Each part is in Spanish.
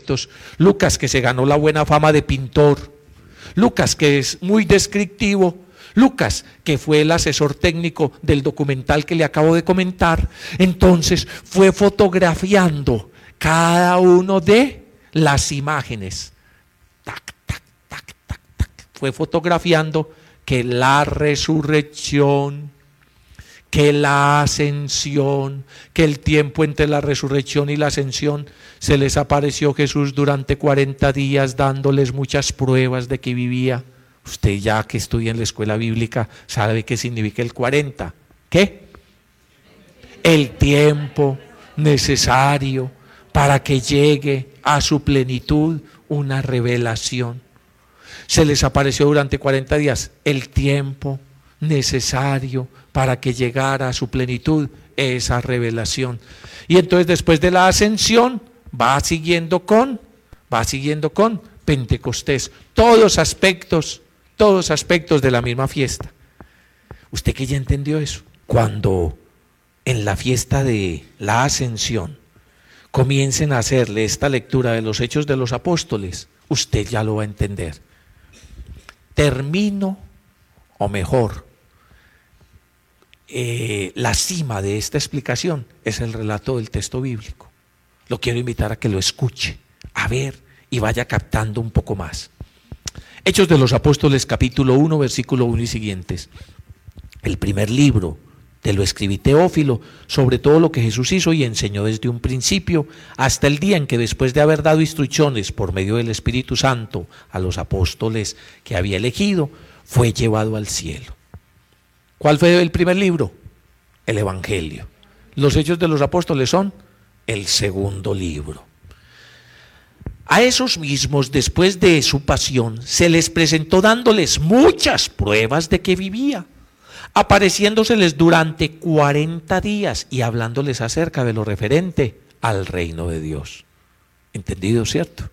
escritos, Lucas que se ganó la buena fama de pintor, Lucas que es muy descriptivo, Lucas que fue el asesor técnico del documental que le acabo de comentar, entonces fue fotografiando cada uno de las imágenes, tac, tac, tac, tac, tac. Fue fotografiando que la resurrección, que la ascensión, que el tiempo entre la resurrección y la ascensión, se les apareció Jesús durante 40 días dándoles muchas pruebas de que vivía. Usted ya que estudia en la escuela bíblica sabe qué significa el 40. ¿Qué? El tiempo necesario para que llegue a su plenitud una revelación. Se les apareció durante 40 días el tiempo necesario para que llegara a su plenitud esa revelación. Y entonces después de la ascensión va siguiendo con Pentecostés, todos aspectos de la misma fiesta. ¿Usted que ya entendió eso? Cuando en la fiesta de la ascensión comiencen a hacerle esta lectura de los Hechos de los Apóstoles, usted ya lo va a entender. Termino, o mejor, la cima de esta explicación es el relato del texto bíblico. Lo quiero invitar a que lo escuche, a ver y vaya captando un poco más. Hechos de los Apóstoles, capítulo 1, versículo 1 y siguientes. El primer libro te lo escribí, Teófilo, sobre todo lo que Jesús hizo y enseñó desde un principio hasta el día en que, después de haber dado instrucciones por medio del Espíritu Santo a los apóstoles que había elegido, fue llevado al cielo. ¿Cuál fue el primer libro? El Evangelio. Los Hechos de los Apóstoles son el segundo libro. A esos mismos, después de su pasión, se les presentó dándoles muchas pruebas de que vivía, apareciéndoseles durante 40 días y hablándoles acerca de lo referente al reino de Dios. ¿Entendido, cierto?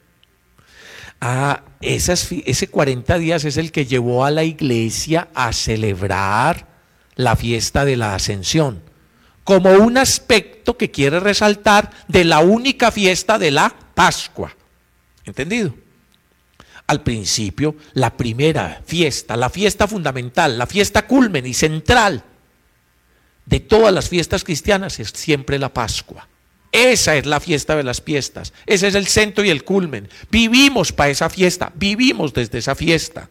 Ese 40 días es el que llevó a la iglesia a celebrar la fiesta de la Ascensión, como un aspecto que quiere resaltar de la única fiesta de la Pascua. ¿Entendido? Al principio, la primera fiesta, la fiesta fundamental, la fiesta culmen y central de todas las fiestas cristianas es siempre la Pascua. Esa es la fiesta de las fiestas, ese es el centro y el culmen. Vivimos para esa fiesta, vivimos desde esa fiesta.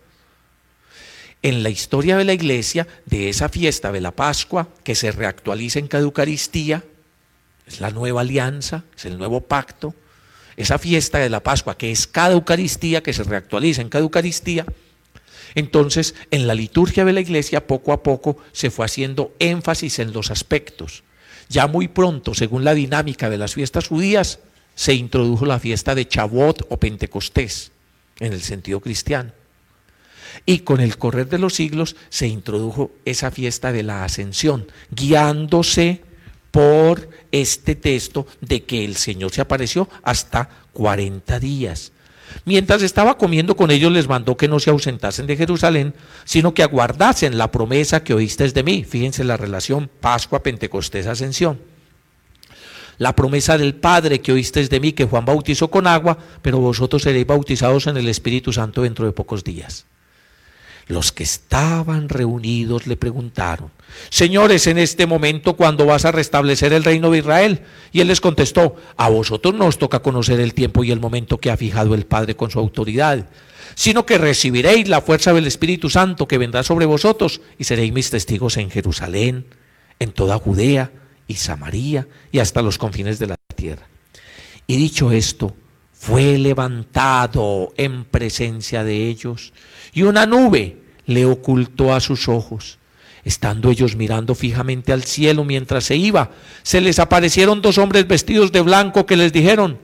En la historia de la iglesia, de esa fiesta de la Pascua, que se reactualiza en cada Eucaristía, es la nueva alianza, es el nuevo pacto. Esa fiesta de la Pascua, que es cada Eucaristía, que se reactualiza en cada Eucaristía, entonces en la liturgia de la iglesia poco a poco se fue haciendo énfasis en los aspectos. Ya muy pronto, según la dinámica de las fiestas judías, se introdujo la fiesta de Shavuot o Pentecostés, en el sentido cristiano. Y con el correr de los siglos se introdujo esa fiesta de la Ascensión, guiándose por este texto de que el Señor se apareció hasta 40 días. Mientras estaba comiendo con ellos, les mandó que no se ausentasen de Jerusalén, sino que aguardasen la promesa que oísteis de mí. Fíjense la relación Pascua, Pentecostés, Ascensión. La promesa del Padre que oísteis de mí, que Juan bautizó con agua, pero vosotros seréis bautizados en el Espíritu Santo dentro de pocos días. Los que estaban reunidos le preguntaron: Señores, en este momento, ¿cuándo vas a restablecer el reino de Israel? Y él les contestó: a vosotros no os toca conocer el tiempo y el momento que ha fijado el Padre con su autoridad, sino que recibiréis la fuerza del Espíritu Santo que vendrá sobre vosotros y seréis mis testigos en Jerusalén, en toda Judea y Samaria y hasta los confines de la tierra. Y dicho esto, fue levantado en presencia de ellos, y una nube le ocultó a sus ojos. Estando ellos mirando fijamente al cielo mientras se iba, se les aparecieron dos hombres vestidos de blanco que les dijeron: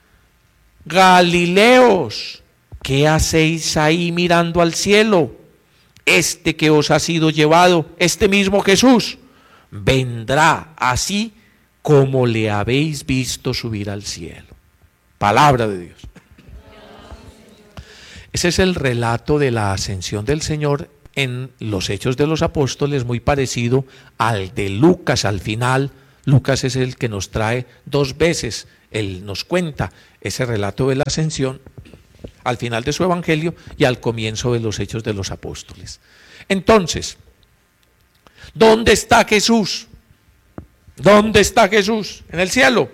Galileos, ¿qué hacéis ahí mirando al cielo? Este que os ha sido llevado, este mismo Jesús, vendrá así como le habéis visto subir al cielo. Palabra de Dios. Ese es el relato de la ascensión del Señor en los Hechos de los Apóstoles, muy parecido al de Lucas al final, Lucas es el que nos trae 2 veces, él nos cuenta ese relato de la ascensión al final de su evangelio y al comienzo de los Hechos de los Apóstoles. Entonces, ¿dónde está Jesús? ¿Dónde está Jesús? ¿En el cielo?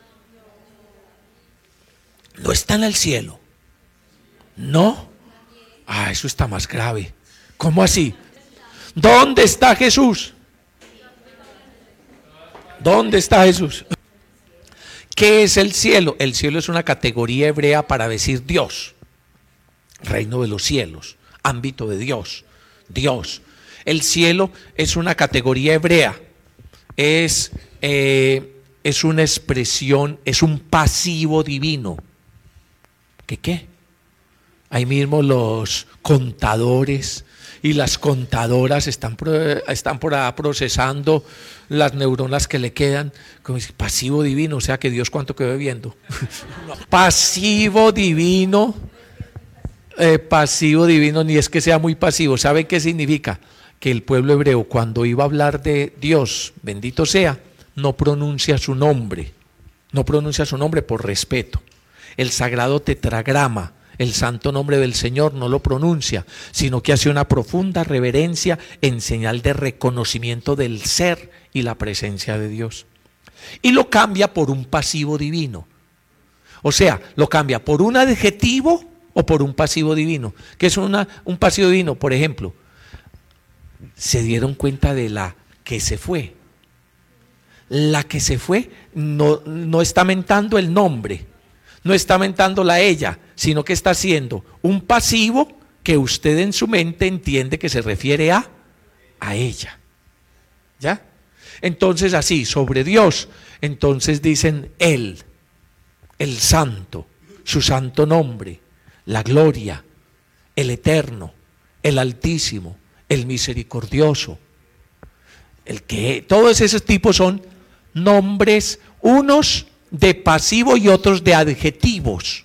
No está en el cielo. No. Eso está más grave. ¿Cómo así? ¿Dónde está Jesús? ¿Dónde está Jesús? ¿Qué es el cielo? El cielo es una categoría hebrea para decir Dios. Reino de los cielos, ámbito de Dios, Dios. El cielo es una categoría hebrea, es una expresión, es un pasivo divino. ¿Qué? Ahí mismo los contadores y las contadoras están por ahí procesando las neuronas que le quedan, como dice, pasivo divino, o sea que Dios cuánto quedó viendo. Pasivo divino. Pasivo divino, ni es que sea muy pasivo. ¿Sabe qué significa? Que el pueblo hebreo, cuando iba a hablar de Dios, bendito sea, no pronuncia su nombre. No pronuncia su nombre por respeto. El sagrado tetragrama, el santo nombre del Señor, no lo pronuncia, sino que hace una profunda reverencia en señal de reconocimiento del ser y la presencia de Dios. Y lo cambia por un pasivo divino. O sea, lo cambia por un adjetivo o por un pasivo divino. ¿Qué es un pasivo divino? Por ejemplo, se dieron cuenta de la que se fue. La que se fue no está mentando el nombre, no está mentándola ella, sino que está haciendo un pasivo que usted en su mente entiende que se refiere a ella. ¿Ya? Entonces así, sobre Dios, entonces dicen Él, el santo, su santo nombre, la gloria, el eterno, el altísimo, el misericordioso, todos esos tipos son nombres, unos de pasivo y otros de adjetivos,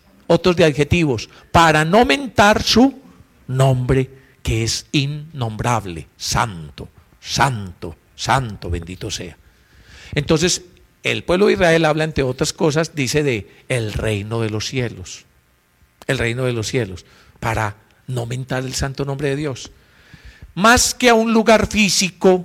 para no mentar su nombre que es innombrable, santo, santo, santo, bendito sea. Entonces, el pueblo de Israel habla, entre otras cosas, dice de el reino de los cielos. El reino de los cielos, para no mentar el santo nombre de Dios. Más que a un lugar físico,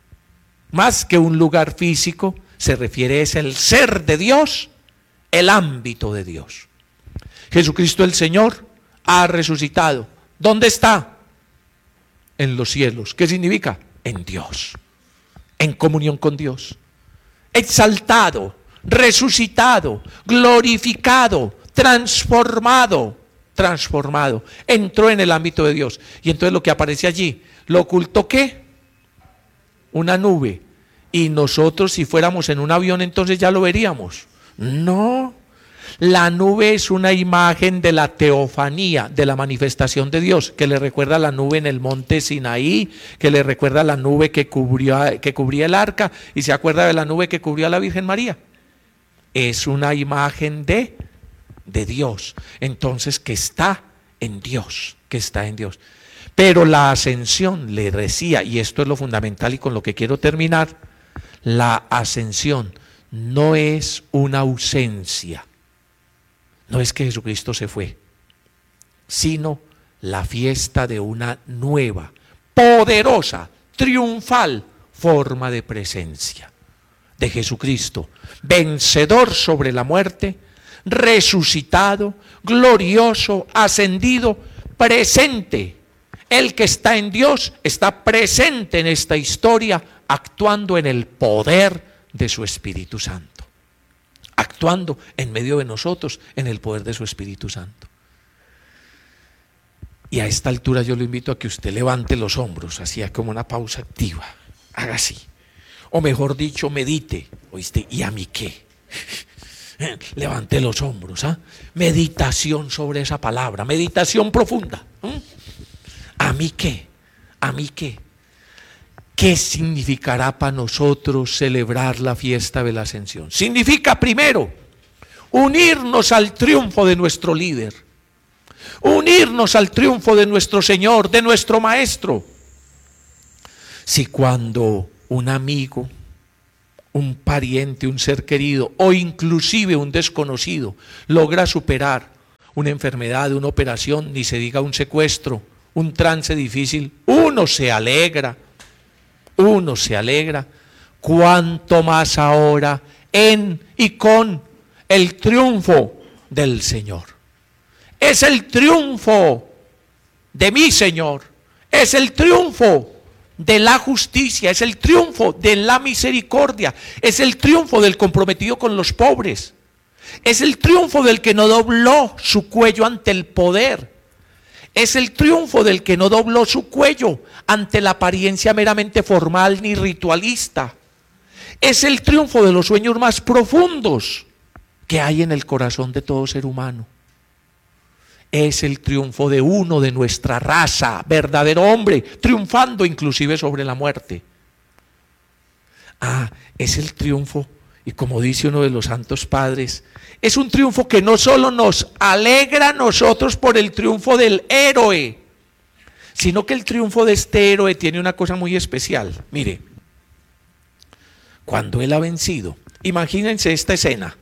se refiere es el ser de Dios, el ámbito de Dios. Jesucristo el Señor ha resucitado. ¿Dónde está? En los cielos. ¿Qué significa? En Dios, en comunión con Dios. Exaltado, resucitado, glorificado, transformado, entró en el ámbito de Dios. Y entonces lo que aparece allí, ¿lo ocultó qué? Una nube. Y nosotros, si fuéramos en un avión, entonces ya lo veríamos. No, la nube es una imagen de la teofanía, de la manifestación de Dios, que le recuerda a la nube en el monte Sinaí, que le recuerda a la nube que cubría el arca, y se acuerda de la nube que cubrió a la Virgen María. Es una imagen de Dios, entonces que está en Dios, Pero la ascensión, le decía, y esto es lo fundamental y con lo que quiero terminar, la ascensión no es una ausencia, no es que Jesucristo se fue, sino la fiesta de una nueva, poderosa, triunfal forma de presencia de Jesucristo, vencedor sobre la muerte, resucitado, glorioso, ascendido, presente. El que está en Dios está presente en esta historia, actuando en el poder de su Espíritu Santo, actuando en medio de nosotros en el poder de su Espíritu Santo. Y a esta altura yo lo invito a que usted levante los hombros, así como una pausa activa, haga así, o mejor dicho, medite. ¿Oíste? ¿Y a mí qué? Levante los hombros, meditación sobre esa palabra, meditación profunda. ¿A mí qué? ¿A mí qué? ¿Qué significará para nosotros celebrar la fiesta de la Ascensión? Significa, primero, unirnos al triunfo de nuestro líder, unirnos al triunfo de nuestro Señor, de nuestro Maestro. Si cuando un amigo, un pariente, un ser querido o inclusive un desconocido logra superar una enfermedad, una operación, ni se diga un secuestro, un trance difícil, uno se alegra, cuanto más ahora en y con el triunfo del Señor. Es el triunfo de mi Señor, es el triunfo de la justicia, es el triunfo de la misericordia, es el triunfo del comprometido con los pobres, es el triunfo del que no dobló su cuello ante el poder, es el triunfo del que no dobló su cuello ante la apariencia meramente formal ni ritualista, es el triunfo de los sueños más profundos que hay en el corazón de todo ser humano. Es el triunfo de uno de nuestra raza, verdadero hombre, triunfando inclusive sobre la muerte. Es el triunfo, y como dice uno de los santos padres, es un triunfo que no solo nos alegra a nosotros por el triunfo del héroe, sino que el triunfo de este héroe tiene una cosa muy especial. Mire, cuando él ha vencido, imagínense esta escena,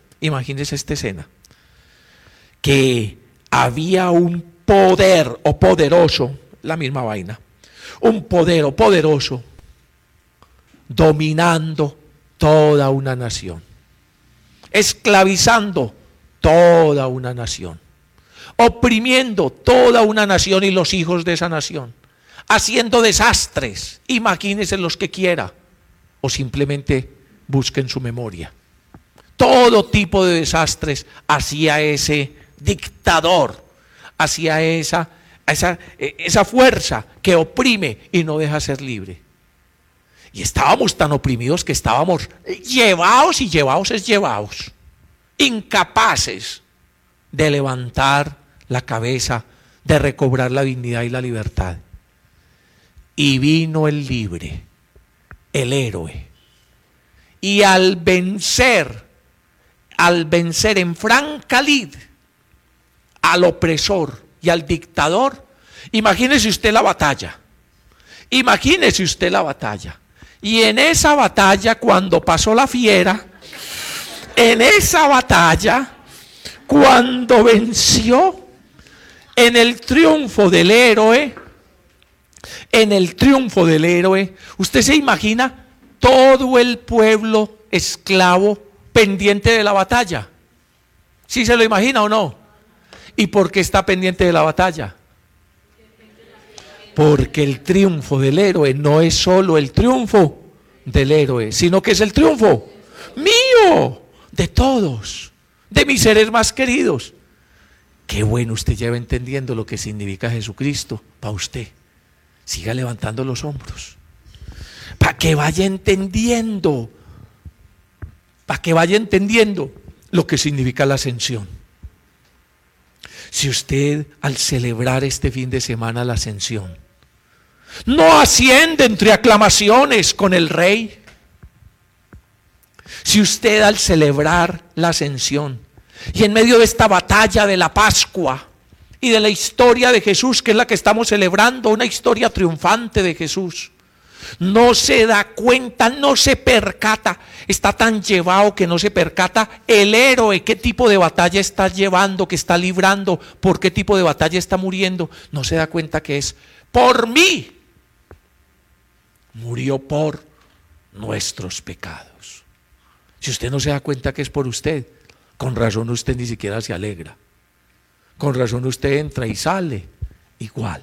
que había un poder o poderoso, la misma vaina, un poder o poderoso dominando toda una nación, esclavizando toda una nación, oprimiendo toda una nación y los hijos de esa nación, haciendo desastres, imagínense los que quiera, o simplemente busquen su memoria. Todo tipo de desastres hacía ese dictador, hacia esa fuerza que oprime y no deja ser libre. Y estábamos tan oprimidos que estábamos llevados, incapaces de levantar la cabeza, de recobrar la dignidad y la libertad. Y vino el libre, el héroe, y al vencer en franca lid al opresor y al dictador, imagínese usted la batalla, y en esa batalla, cuando pasó la fiera, en esa batalla, cuando venció, en el triunfo del héroe, usted se imagina todo el pueblo esclavo pendiente de la batalla. ¿Sí se lo imagina o no? ¿Y por qué está pendiente de la batalla? Porque el triunfo del héroe no es solo el triunfo del héroe, sino que es el triunfo mío, de todos, de mis seres más queridos. Qué bueno, usted ya va entendiendo lo que significa Jesucristo para usted. Siga levantando los hombros, para que vaya entendiendo lo que significa la ascensión. Si usted, al celebrar este fin de semana la ascensión, no asciende entre aclamaciones con el Rey, si usted, al celebrar la ascensión y en medio de esta batalla de la Pascua y de la historia de Jesús, que es la que estamos celebrando, una historia triunfante de Jesús, no se da cuenta, no se percata, está tan llevado que no se percata el héroe, qué tipo de batalla está llevando, que está librando, por qué tipo de batalla está muriendo, no se da cuenta que es por mí, murió por nuestros pecados. Si usted no se da cuenta que es por usted, con razón usted ni siquiera se alegra, con razón usted entra y sale igual.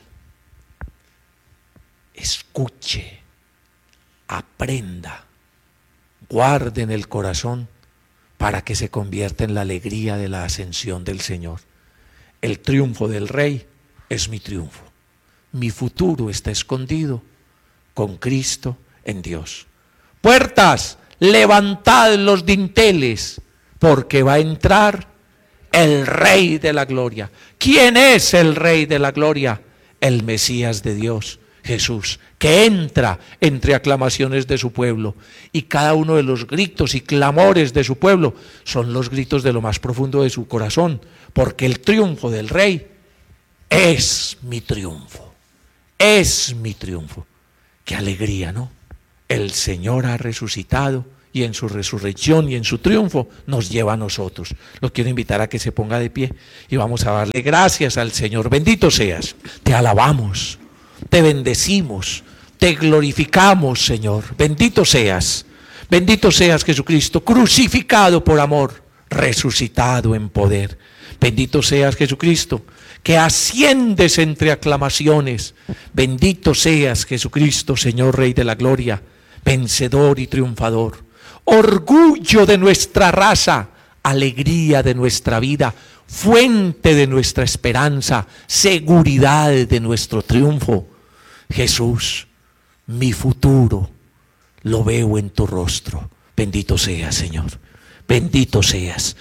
Escuche, aprenda, guarde en el corazón para que se convierta en la alegría de la ascensión del Señor. El triunfo del Rey es mi triunfo. Mi futuro está escondido con Cristo en Dios. Puertas, levantad los dinteles, porque va a entrar el Rey de la Gloria. ¿Quién es el Rey de la Gloria? El Mesías de Dios, Jesús, que entra entre aclamaciones de su pueblo, y cada uno de los gritos y clamores de su pueblo son los gritos de lo más profundo de su corazón, porque el triunfo del Rey es mi triunfo, es mi triunfo. Qué alegría, ¿no? El Señor ha resucitado y en su resurrección y en su triunfo nos lleva a nosotros. Lo quiero invitar a que se ponga de pie y vamos a darle gracias al Señor. Bendito seas, te alabamos, te bendecimos, te glorificamos, Señor. Bendito seas Jesucristo, crucificado por amor, resucitado en poder. Bendito seas Jesucristo, que asciendes entre aclamaciones. Bendito seas Jesucristo, Señor Rey de la Gloria, vencedor y triunfador. Orgullo de nuestra raza, alegría de nuestra vida, fuente de nuestra esperanza, seguridad de nuestro triunfo. Jesús, mi futuro lo veo en tu rostro. Bendito seas, Señor. Bendito seas,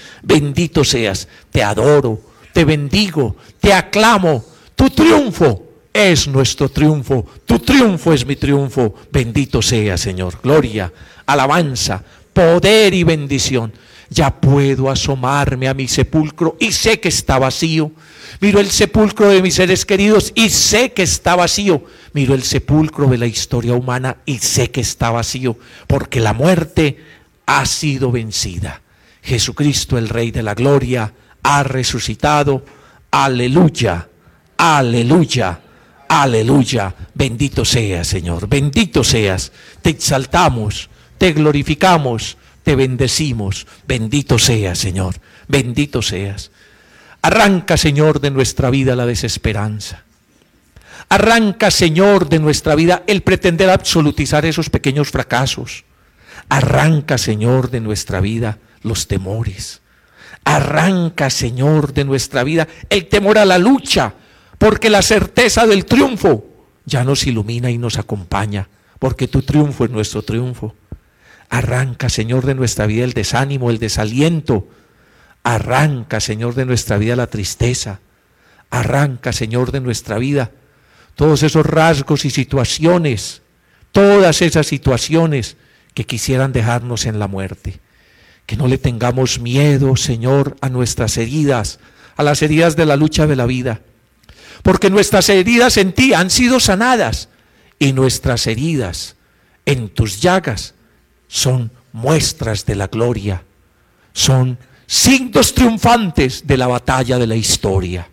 te adoro, te bendigo, te aclamo. Tu triunfo es nuestro triunfo, tu triunfo es mi triunfo. Bendito sea, Señor. Gloria, alabanza, poder y bendición. Ya puedo asomarme a mi sepulcro y sé que está vacío. Miro el sepulcro de mis seres queridos y sé que está vacío. Miro el sepulcro de la historia humana y sé que está vacío, porque la muerte ha sido vencida. Jesucristo, el Rey de la Gloria, ha resucitado. Aleluya, aleluya, aleluya. Bendito seas, Señor, bendito seas. Te exaltamos, te glorificamos, te bendecimos. Bendito seas, Señor, bendito seas. Arranca, Señor, de nuestra vida la desesperanza. Arranca, Señor, de nuestra vida el pretender absolutizar esos pequeños fracasos. Arranca, Señor, de nuestra vida los temores. Arranca, Señor, de nuestra vida el temor a la lucha, porque la certeza del triunfo ya nos ilumina y nos acompaña, porque tu triunfo es nuestro triunfo. Arranca, Señor, de nuestra vida el desánimo, el desaliento. Arranca, Señor, de nuestra vida la tristeza. Arranca, Señor, de nuestra vida todos esos rasgos y situaciones, todas esas situaciones que quisieran dejarnos en la muerte. Que no le tengamos miedo, Señor, a nuestras heridas, a las heridas de la lucha de la vida. Porque nuestras heridas en ti han sido sanadas y nuestras heridas en tus llagas son muestras de la gloria, son signos triunfantes de la batalla de la historia.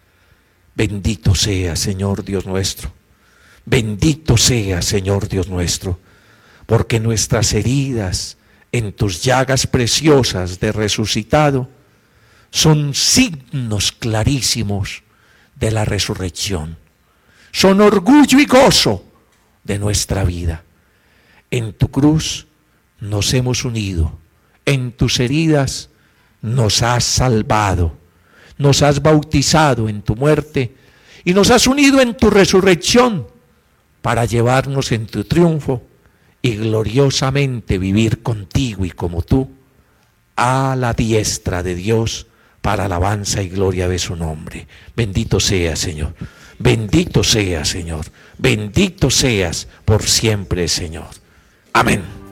Bendito sea, Señor Dios nuestro. Bendito sea, Señor Dios nuestro, porque nuestras heridas en tus llagas preciosas de resucitado son signos clarísimos de la resurrección. Son orgullo y gozo de nuestra vida. En tu cruz nos hemos unido, en tus heridas nos has salvado, nos has bautizado en tu muerte y nos has unido en tu resurrección para llevarnos en tu triunfo y gloriosamente vivir contigo y como tú a la diestra de Dios para alabanza y gloria de su nombre. Bendito sea, Señor. Bendito sea, Señor. Bendito seas por siempre, Señor. Amén.